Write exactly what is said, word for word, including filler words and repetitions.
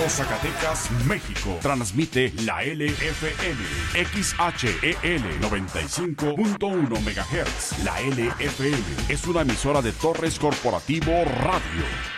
Laredo, Zacatecas, México. Transmite la L F M, X H E L noventa y cinco punto uno megahertz. La L F M es una emisora de Torres Corporativo Radio.